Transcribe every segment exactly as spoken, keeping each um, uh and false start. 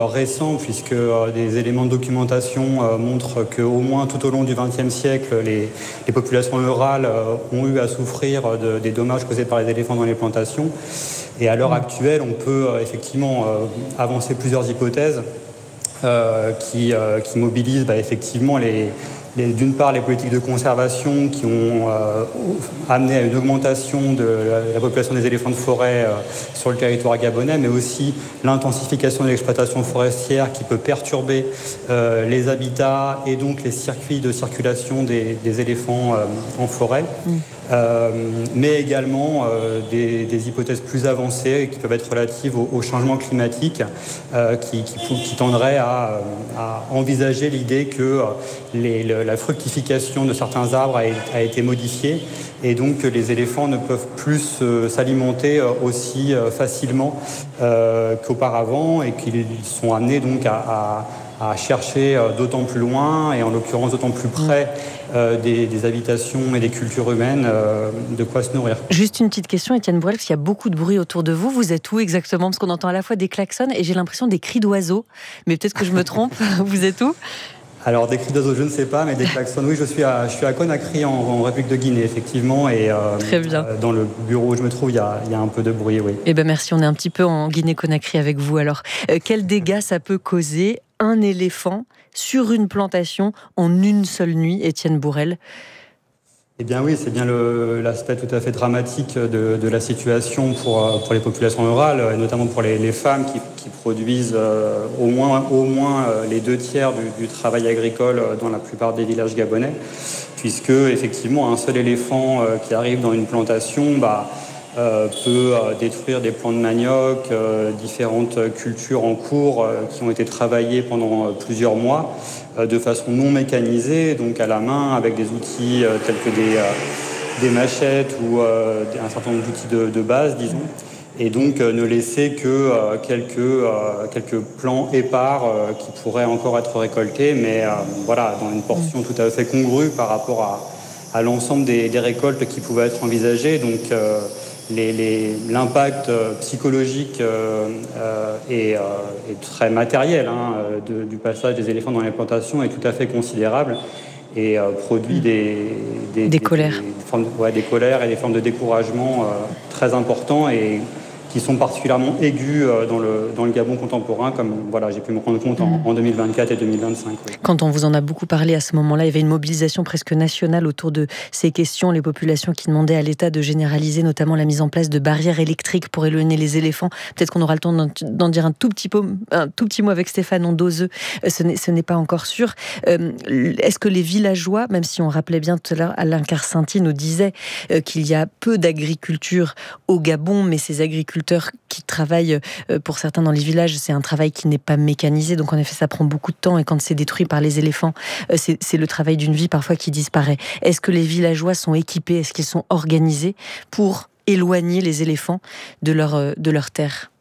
récent, puisque euh, des éléments de documentation euh, montrent qu'au moins tout au long du vingtième siècle, les, les populations rurales euh, ont eu à souffrir de, des dommages causés par les éléphants dans les plantations. Et à l'heure actuelle, on peut euh, effectivement euh, avancer plusieurs hypothèses euh, qui, euh, qui mobilisent bah, effectivement les, les, d'une part les politiques de conservation qui ont euh, amené à une augmentation de la, la population des éléphants de forêt euh, sur le territoire gabonais, mais aussi l'intensification de l'exploitation forestière qui peut perturber euh, les habitats et donc les circuits de circulation des, des éléphants euh, en forêt. Mmh. Euh, mais également euh, des, des hypothèses plus avancées qui peuvent être relatives au, au changement climatique euh, qui, qui, qui tendraient à, à envisager l'idée que les, le, la fructification de certains arbres a, a été modifiée et donc que les éléphants ne peuvent plus euh, s'alimenter aussi euh, facilement euh, qu'auparavant et qu'ils sont amenés donc à, à à chercher d'autant plus loin et en l'occurrence d'autant plus près euh, des, des habitations et des cultures humaines euh, de quoi se nourrir. Juste une petite question, Étienne Bourrel, parce qu'il y a beaucoup de bruit autour de vous. Vous êtes où exactement? Parce qu'on entend à la fois des klaxons et j'ai l'impression des cris d'oiseaux. Mais peut-être que je me trompe. Vous êtes où? Alors des cris d'oiseaux, je ne sais pas, mais des klaxons, oui, je suis à, je suis à Conakry en, en République de Guinée, effectivement, et euh, Très bien. Euh, dans le bureau où je me trouve, il y a, il y a un peu de bruit, oui. Eh ben merci, on est un petit peu en Guinée-Conakry avec vous. Alors, euh, quels dégâts ça peut causer un éléphant sur une plantation en une seule nuit, Étienne Bourrel? Eh bien oui, c'est bien le, l'aspect tout à fait dramatique de, de la situation pour, pour les populations rurales, et notamment pour les, les femmes qui, qui produisent euh, au moins, au moins euh, les deux tiers du, du travail agricole dans la plupart des villages gabonais, puisque effectivement un seul éléphant euh, qui arrive dans une plantation bah, euh, peut euh, détruire des plants de manioc, euh, différentes cultures en cours euh, qui ont été travaillées pendant euh, plusieurs mois euh, de façon non mécanisée, donc à la main avec des outils euh, tels que des, euh, des machettes ou euh, un certain nombre d'outils de, de base, disons. Et donc euh, ne laisser que euh, quelques, euh, quelques plants épars euh, qui pourraient encore être récoltés, mais euh, voilà, dans une portion tout à fait congrue par rapport à, à l'ensemble des, des récoltes qui pouvaient être envisagées. Donc euh, les, les, l'impact euh, psychologique euh, euh, et, euh, et très matériel hein, de, du passage des éléphants dans les plantations est tout à fait considérable et euh, produit des, des, des colères, des, des, formes, ouais, des colères et des formes de découragement euh, très importants et qui sont particulièrement aigus dans le, dans le Gabon contemporain, comme voilà, j'ai pu me rendre compte en, en deux mille vingt-quatre et deux mille vingt-cinq. Oui. Quand on vous en a beaucoup parlé à ce moment-là, il y avait une mobilisation presque nationale autour de ces questions, les populations qui demandaient à l'État de généraliser notamment la mise en place de barrières électriques pour éloigner les éléphants. Peut-être qu'on aura le temps d'en, d'en dire un tout, petit peu, un tout petit mot avec Stéphane Ondozeux, ce n'est, ce n'est pas encore sûr. Euh, est-ce que les villageois, même si on rappelait bien tout à l'heure, Alain Carcinti nous disait euh, qu'il y a peu d'agriculture au Gabon, mais ces agriculteurs qui travaillent pour certains dans les villages, c'est un travail qui n'est pas mécanisé, donc en effet ça prend beaucoup de temps et quand c'est détruit par les éléphants, c'est, c'est le travail d'une vie parfois qui disparaît. Est-ce que les villageois sont équipés, est-ce qu'ils sont organisés pour éloigner les éléphants de leur, de leur terre?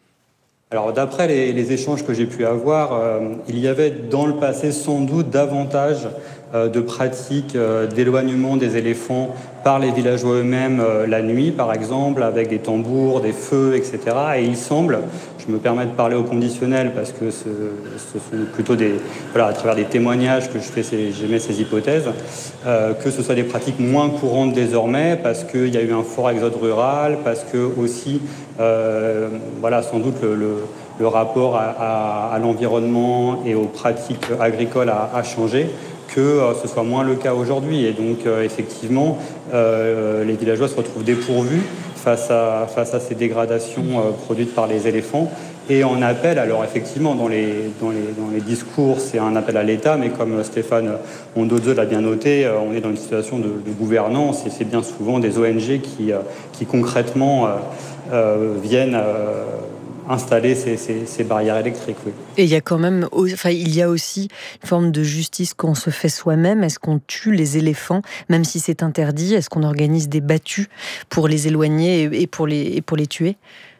Alors d'après les, les échanges que j'ai pu avoir, euh, il y avait dans le passé sans doute davantage euh, de pratiques euh, d'éloignement des éléphants par les villageois eux-mêmes euh, la nuit par exemple, avec des tambours, des feux, et cetera. Et il semble, je me permets de parler au conditionnel parce que ce, ce sont plutôt des, voilà, à travers des témoignages que je fais ces, j'émets ces hypothèses, euh, que ce soit des pratiques moins courantes désormais parce qu'il y a eu un fort exode rural, parce que aussi, euh, voilà, sans doute le, le le rapport à, à, à l'environnement et aux pratiques agricoles a, a changé, que euh, ce soit moins le cas aujourd'hui. Et donc, euh, effectivement, euh, les villageois se retrouvent dépourvus face à, face à ces dégradations euh, produites par les éléphants. Et en appel, alors effectivement, dans les, dans les, dans les discours, c'est un appel à l'État, mais comme Stéphane Ondozeux l'a bien noté, euh, on est dans une situation de, de gouvernance et c'est bien souvent des O N G qui, euh, qui concrètement euh, euh, viennent... Euh, installer ces, ces, ces barrières électriques, oui. Et il y a quand même, enfin, il y a aussi une forme de justice qu'on se fait soi-même. Est-ce qu'on tue les éléphants, même si c'est interdit? Est-ce qu'on organise des battues pour les éloigner et pour les, et pour les tuer?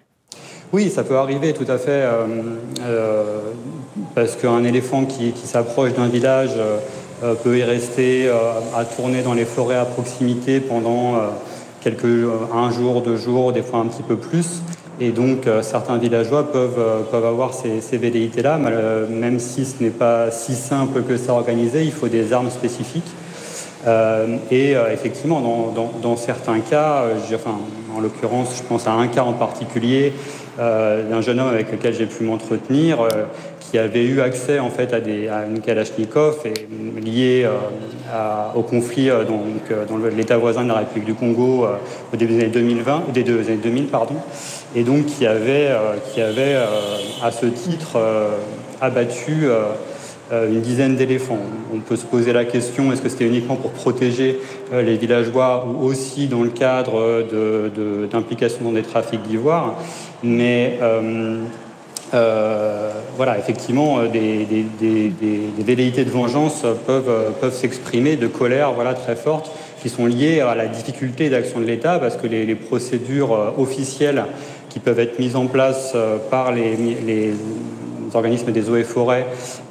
Oui, ça peut arriver, tout à fait, euh, euh, parce qu'un éléphant qui, qui s'approche d'un village euh, peut y rester euh, à tourner dans les forêts à proximité pendant euh, quelques, un jour, deux jours, des fois un petit peu plus. Et donc, euh, certains villageois peuvent, euh, peuvent avoir ces, ces velléités-là, mais, euh, même si ce n'est pas si simple que ça organisé, il faut des armes spécifiques. Euh, et euh, effectivement, dans, dans, dans certains cas, euh, enfin, en l'occurrence, je pense à un cas en particulier euh, d'un jeune homme avec lequel j'ai pu m'entretenir, euh, qui avait eu accès en fait à, des, à une Kalachnikov et lié euh, à, au conflit euh, donc, euh, dans l'État voisin de la République du Congo euh, au début des années deux mille vingt, des deux années deux mille, pardon, et donc qui avait, euh, qui avait euh, à ce titre euh, abattu euh, une dizaine d'éléphants. On peut se poser la question, est-ce que c'était uniquement pour protéger euh, les villageois ou aussi dans le cadre de, de, d'implication dans des trafics d'ivoire. Mais euh, euh, voilà, effectivement, des, des, des, des, des velléités de vengeance peuvent, peuvent s'exprimer, de colère voilà, très forte, qui sont liées à la difficulté d'action de l'État, parce que les, les procédures officielles qui peuvent être mises en place par les, les organismes des eaux et forêts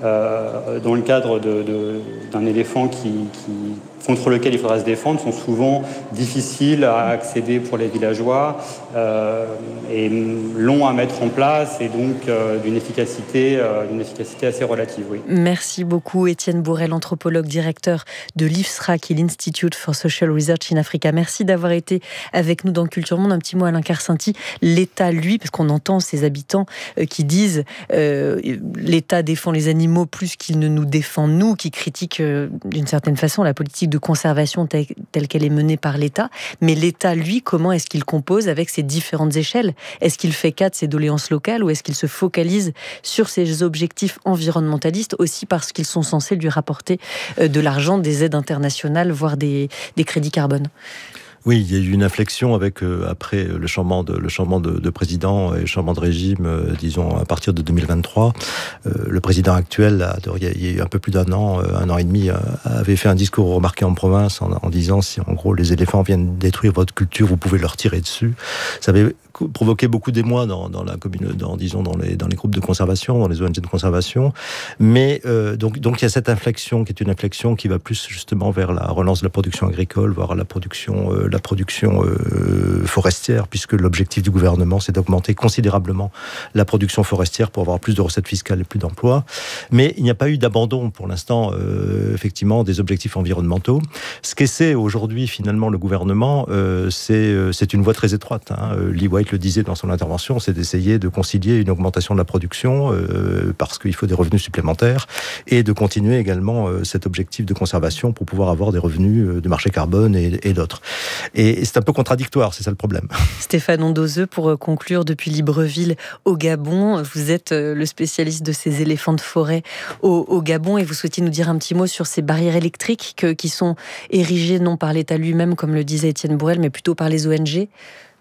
euh, dans le cadre de, de, d'un éléphant qui, qui, contre lequel il faudra se défendre sont souvent difficiles à accéder pour les villageois euh, et longs à mettre en place et donc euh, d'une efficacité, euh, d'une efficacité assez relative. Oui. Merci beaucoup Étienne Bourrel, anthropologue, directeur de l'I F S R A, qui est l'Institute for Social Research in Africa. Merci d'avoir été avec nous dans Culture Monde. Un petit mot à Alain Karcinti. L'État, lui, parce qu'on entend ces habitants euh, qui disent euh, l'État défend les animaux plus qu'il ne nous défend nous, qui critiquent euh, d'une certaine façon la politique de conservation telle, telle qu'elle est menée par l'État. Mais l'État, lui, comment est-ce qu'il compose avec ses différentes échelles ? Est-ce qu'il fait cas de ses doléances locales ou est-ce qu'il se focalise sur ses objectifs environnementalistes, aussi parce qu'ils sont censés lui rapporter euh, de l'argent, des aides internationales, voire des, des crédits carbone ? Oui, il y a eu une inflexion avec euh, après le changement de le changement de, de président et le changement de régime, euh, disons à partir de deux mille vingt-trois. Euh, le président actuel, a, il y a eu un peu plus d'un an, euh, un an et demi, euh, avait fait un discours remarqué en province en, en disant si en gros les éléphants viennent détruire votre culture, vous pouvez leur tirer dessus. Ça avait provoqué beaucoup d'émoi dans, dans la commune, dans disons dans les dans les groupes de conservation, dans les O N G de conservation. Mais euh, donc donc il y a cette inflexion qui est une inflexion qui va plus justement vers la relance de la production agricole, voire la production euh, la production euh, forestière, puisque l'objectif du gouvernement, c'est d'augmenter considérablement la production forestière pour avoir plus de recettes fiscales et plus d'emplois. Mais il n'y a pas eu d'abandon, pour l'instant, euh, effectivement, des objectifs environnementaux. Ce qu'essaie aujourd'hui, finalement, le gouvernement, euh, c'est, euh, c'est une voie très étroite. Hein. Lee White le disait dans son intervention, c'est d'essayer de concilier une augmentation de la production, euh, parce qu'il faut des revenus supplémentaires, et de continuer également euh, cet objectif de conservation pour pouvoir avoir des revenus euh, de marché carbone et, et d'autres. Et c'est un peu contradictoire, c'est ça le problème. Stéphane Ondozeux, pour conclure, depuis Libreville au Gabon, vous êtes le spécialiste de ces éléphants de forêt au, au Gabon et vous souhaitiez nous dire un petit mot sur ces barrières électriques que, qui sont érigées non par l'État lui-même, comme le disait Étienne Bourrel, mais plutôt par les O N G.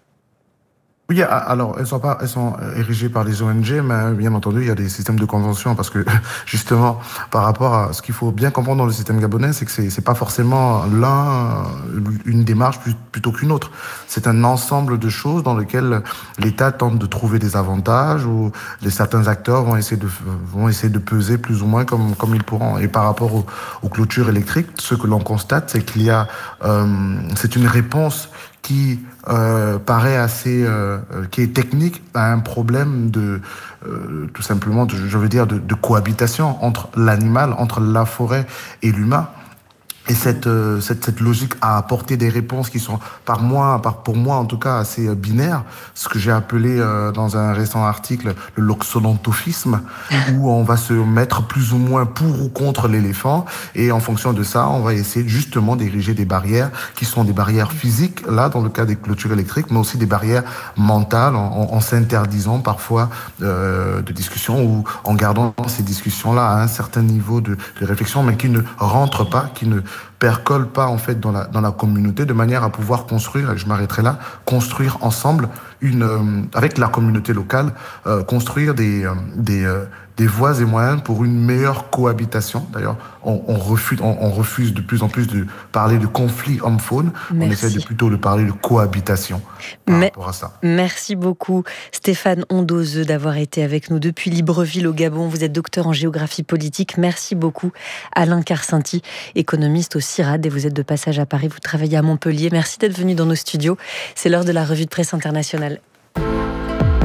Oui, alors elles sont pas, elles sont érigées par les O N G, mais bien entendu il y a des systèmes de convention parce que justement par rapport à ce qu'il faut bien comprendre dans le système gabonais, c'est que c'est, c'est pas forcément l'un une démarche plutôt qu'une autre. C'est un ensemble de choses dans lesquelles l'État tente de trouver des avantages ou les certains acteurs vont essayer de vont essayer de peser plus ou moins comme comme ils pourront. Et par rapport aux, aux clôtures électriques, ce que l'on constate, c'est qu'il y a euh, c'est une réponse qui euh, paraît assez, euh, qui est technique à un problème de, euh, tout simplement, de, je veux dire, de, de cohabitation entre l'animal, entre la forêt et l'humain. Et cette, euh, cette, cette logique a apporté des réponses qui sont, par moi, par, pour moi en tout cas, assez euh, binaires. Ce que j'ai appelé euh, dans un récent article le loxodontopisme, où on va se mettre plus ou moins pour ou contre l'éléphant. Et en fonction de ça, on va essayer justement d'ériger des barrières qui sont des barrières physiques, là, dans le cas des clôtures électriques, mais aussi des barrières mentales, en, en, en s'interdisant parfois euh, de discussion ou en gardant ces discussions-là à un certain niveau de, de réflexion, mais qui ne rentrent pas, qui ne percole pas en fait dans la dans la communauté de manière à pouvoir construire, et je m'arrêterai là, construire ensemble une euh, avec la communauté locale, euh, construire des euh, des euh, des voies et moyens pour une meilleure cohabitation. D'ailleurs, on, on refuse on, on refuse de plus en plus de parler de conflit homme-faune. On essaie de plutôt de parler de cohabitation par Mais, rapport à ça. Merci beaucoup Stéphane Ondozeux d'avoir été avec nous depuis Libreville au Gabon. Vous êtes docteur en géographie politique. Merci beaucoup Alain Karcinti, économiste au CIRAD, et vous êtes de passage à Paris. Vous travaillez à Montpellier. Merci d'être venu dans nos studios. C'est l'heure de la revue de presse internationale.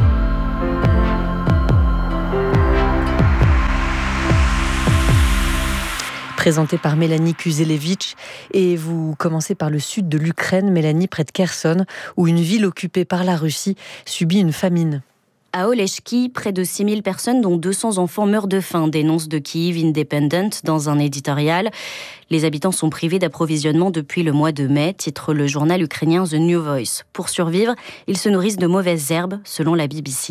présenté par Mélanie Kuzelevich. Et vous commencez par le sud de l'Ukraine, Mélanie, près de Kherson, où une ville occupée par la Russie subit une famine. À Oleshki, près de six mille personnes, dont deux cents enfants, meurent de faim, dénonce de Kyiv Independent dans un éditorial. Les habitants sont privés d'approvisionnement depuis le mois de mai, titre le journal ukrainien The New Voice. Pour survivre, ils se nourrissent de mauvaises herbes, selon la B B C.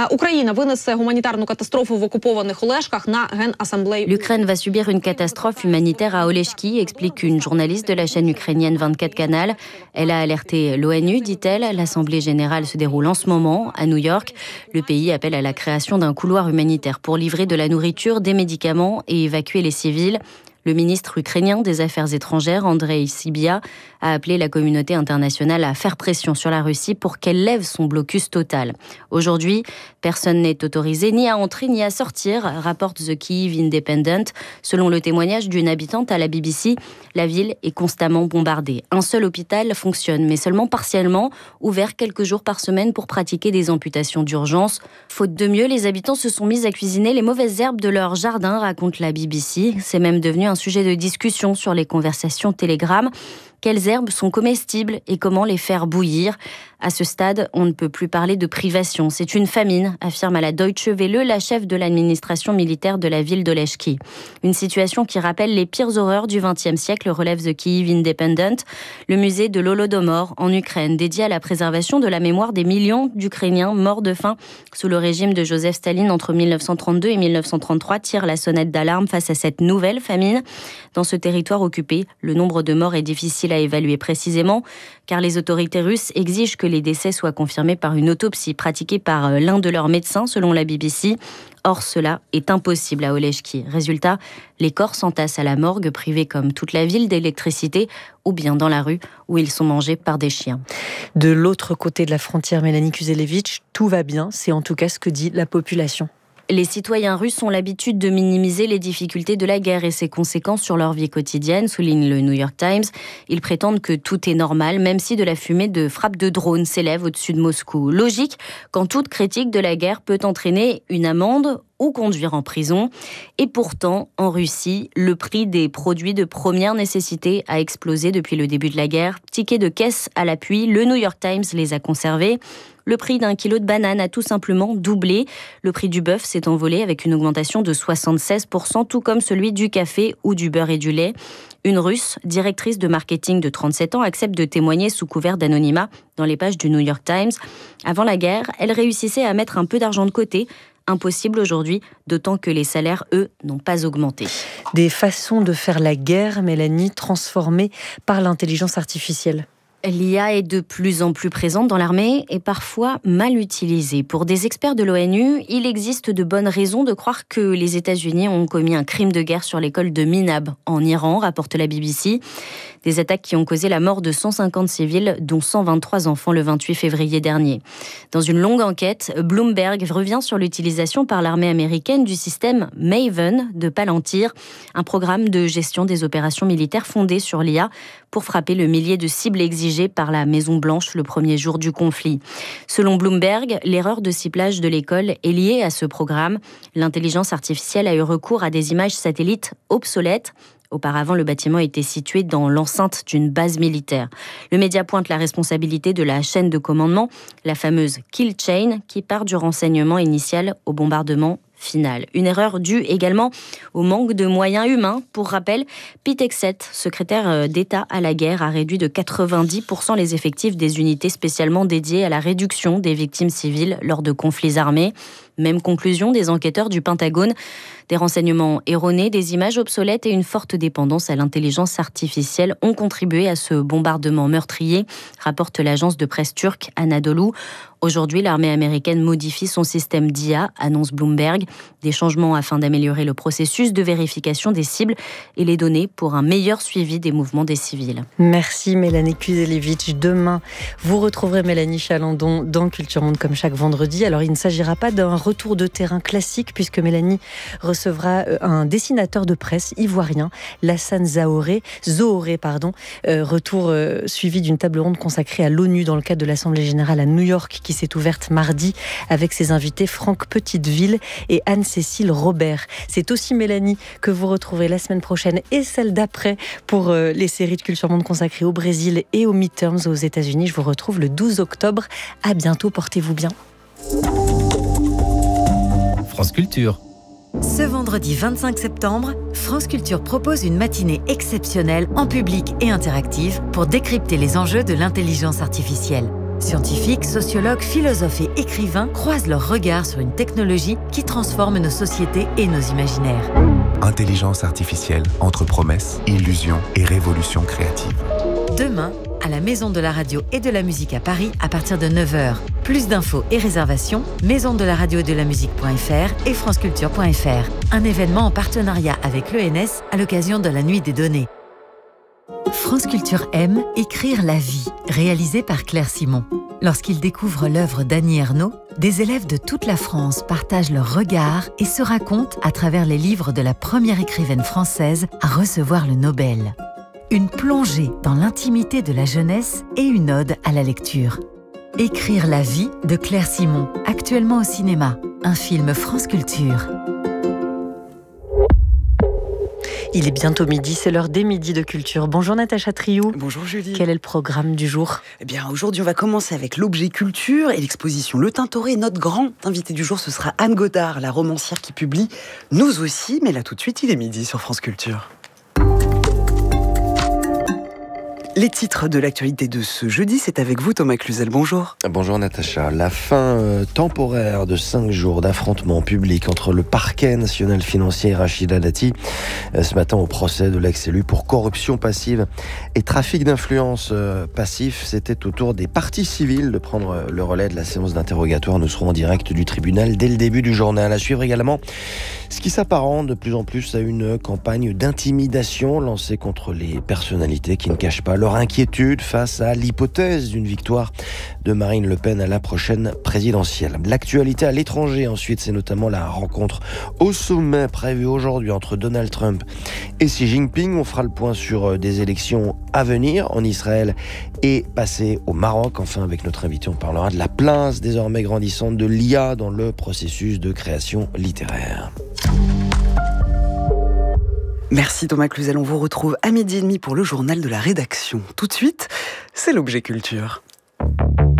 L'Ukraine va subir une catastrophe humanitaire à Oleshki, explique une journaliste de la chaîne ukrainienne vingt-quatre Canal. Elle a alerté l'ONU, dit-elle. L'Assemblée générale se déroule en ce moment à New York. Le pays appelle à la création d'un couloir humanitaire pour livrer de la nourriture, des médicaments et évacuer les civils. Le ministre ukrainien des Affaires étrangères, Andrei Sybiha, a appelé la communauté internationale à faire pression sur la Russie pour qu'elle lève son blocus total. Aujourd'hui, personne n'est autorisé ni à entrer ni à sortir, rapporte The Kyiv Independent. Selon le témoignage d'une habitante à la B B C, la ville est constamment bombardée. Un seul hôpital fonctionne, mais seulement partiellement, ouvert quelques jours par semaine pour pratiquer des amputations d'urgence. Faute de mieux, les habitants se sont mis à cuisiner les mauvaises herbes de leur jardin, raconte la B B C. C'est même devenu un sujet de discussion sur les conversations Telegram. Quelles herbes sont comestibles et comment les faire bouillir ? À ce stade, on ne peut plus parler de privation. C'est une famine, affirme à la Deutsche Welle la chef de l'administration militaire de la ville d'Oleshki. Une situation qui rappelle les pires horreurs du vingtième siècle, relève The Kyiv Independent. Le musée de l'Holodomor en Ukraine, dédié à la préservation de la mémoire des millions d'Ukrainiens morts de faim sous le régime de Joseph Staline entre mille neuf cent trente-deux et mille neuf cent trente-trois, tire la sonnette d'alarme face à cette nouvelle famine. Dans ce territoire occupé, le nombre de morts est difficile à évaluer précisément, car les autorités russes exigent que les décès soient confirmés par une autopsie pratiquée par l'un de leurs médecins, selon la B B C. Or, cela est impossible à Oleshki. Résultat, les corps s'entassent à la morgue, privés comme toute la ville d'électricité, ou bien dans la rue, où ils sont mangés par des chiens. De l'autre côté de la frontière, Mélanie Kuzelevich, tout va bien, c'est en tout cas ce que dit la population. Les citoyens russes ont l'habitude de minimiser les difficultés de la guerre et ses conséquences sur leur vie quotidienne, souligne le New York Times. Ils prétendent que tout est normal, même si de la fumée de frappes de drones s'élève au-dessus de Moscou. Logique, quand toute critique de la guerre peut entraîner une amende ou conduire en prison. Et pourtant, en Russie, le prix des produits de première nécessité a explosé depuis le début de la guerre. Tickets de caisse à l'appui, le New York Times les a conservés. Le prix d'un kilo de banane a tout simplement doublé. Le prix du bœuf s'est envolé avec une augmentation de soixante-seize pour cent, tout comme celui du café ou du beurre et du lait. Une Russe, directrice de marketing de trente-sept ans, accepte de témoigner sous couvert d'anonymat dans les pages du New York Times. Avant la guerre, elle réussissait à mettre un peu d'argent de côté. Impossible aujourd'hui, d'autant que les salaires, eux, n'ont pas augmenté. Des façons de faire la guerre, Mélanie, transformées par l'intelligence artificielle. L'I A est de plus en plus présente dans l'armée et parfois mal utilisée. Pour des experts de l'ONU, il existe de bonnes raisons de croire que les États-Unis ont commis un crime de guerre sur l'école de Minab en Iran, rapporte la B B C. Des attaques qui ont causé la mort de cent cinquante civils, dont cent vingt-trois enfants le vingt-huit février dernier. Dans une longue enquête, Bloomberg revient sur l'utilisation par l'armée américaine du système Maven de Palantir, un programme de gestion des opérations militaires fondé sur l'I A pour frapper le millier de cibles exigées par la Maison-Blanche le premier jour du conflit. Selon Bloomberg, l'erreur de ciblage de l'école est liée à ce programme. L'intelligence artificielle a eu recours à des images satellites obsolètes. Auparavant, le bâtiment était situé dans l'enceinte d'une base militaire. Le média pointe la responsabilité de la chaîne de commandement, la fameuse kill chain, qui part du renseignement initial au bombardement final. Une erreur due également au manque de moyens humains. Pour rappel, Pete Hegseth, secrétaire d'État à la guerre, a réduit de quatre-vingt-dix pour cent les effectifs des unités spécialement dédiées à la réduction des victimes civiles lors de conflits armés. Même conclusion des enquêteurs du Pentagone. Des renseignements erronés, des images obsolètes et une forte dépendance à l'intelligence artificielle ont contribué à ce bombardement meurtrier, rapporte l'agence de presse turque Anadolu. Aujourd'hui, l'armée américaine modifie son système d'I A, annonce Bloomberg. Des changements afin d'améliorer le processus de vérification des cibles et les données pour un meilleur suivi des mouvements des civils. Merci Mélanie Kuzelevich. Demain, vous retrouverez Mélanie Chalandon dans Culture Monde comme chaque vendredi. Alors, il ne s'agira pas d'un retour de terrain classique puisque Mélanie recevra un dessinateur de presse ivoirien, Lassane Zaoré, Zooré, pardon, euh, retour euh, suivi d'une table ronde consacrée à l'ONU dans le cadre de l'Assemblée générale à New York qui s'est ouverte mardi avec ses invités Franck Petiteville et Anne-Cécile Robert. C'est aussi Mélanie que vous retrouverez la semaine prochaine et celle d'après pour euh, les séries de Culture Monde consacrées au Brésil et aux midterms aux États-Unis. Je vous retrouve le douze octobre. À bientôt, portez-vous bien. France Culture. Ce vendredi vingt-cinq septembre, France Culture propose une matinée exceptionnelle en public et interactive pour décrypter les enjeux de l'intelligence artificielle. Scientifiques, sociologues, philosophes et écrivains croisent leurs regards sur une technologie qui transforme nos sociétés et nos imaginaires. Intelligence artificielle entre promesses, illusions et révolution créative. Demain, à la Maison de la Radio et de la Musique à Paris à partir de neuf heures. Plus d'infos et réservations, maison de la radio et de la musique point f r et franceculture point f r. Un événement en partenariat avec l'E N S à l'occasion de la Nuit des Données. France Culture aime écrire la vie, réalisé par Claire Simon. Lorsqu'ils découvrent l'œuvre d'Annie Ernaux, des élèves de toute la France partagent leurs regards et se racontent à travers les livres de la première écrivaine française à recevoir le Nobel. Une plongée dans l'intimité de la jeunesse et une ode à la lecture. Écrire la vie de Claire Simon, actuellement au cinéma, un film France Culture. Il est bientôt midi, c'est l'heure des midis de culture. Bonjour Natacha Triou. Bonjour Julie. Quel est le programme du jour ? Eh bien, aujourd'hui, on va commencer avec l'objet culture et l'exposition Le Tintoret. Notre grand invité du jour, ce sera Anne Godard, la romancière qui publie Nous aussi. Mais là, tout de suite, il est midi sur France Culture. Les titres de l'actualité de ce jeudi, c'est avec vous Thomas Cluzel, bonjour. Bonjour Natacha. La fin euh, temporaire de cinq jours d'affrontements publics entre le parquet national financier et Rachida Dati euh, ce matin au procès de l'ex-élu pour corruption passive et trafic d'influence euh, passif. C'était au tour des parties civiles de prendre euh, le relais de la séance d'interrogatoire. Nous serons en direct du tribunal dès le début du journal. À suivre également ce qui s'apparente de plus en plus à une campagne d'intimidation lancée contre les personnalités qui ne cachent pas leur inquiétude face à l'hypothèse d'une victoire de Marine Le Pen à la prochaine présidentielle. L'actualité à l'étranger ensuite, c'est notamment la rencontre au sommet prévue aujourd'hui entre Donald Trump et Xi Jinping. On fera le point sur des élections à venir en Israël et passer au Maroc. Enfin, avec notre invité, on parlera de la place désormais grandissante de l'I A dans le processus de création littéraire. Merci Thomas Cluzel, on vous retrouve à midi et demi pour le journal de la rédaction. Tout de suite, c'est l'objet culture.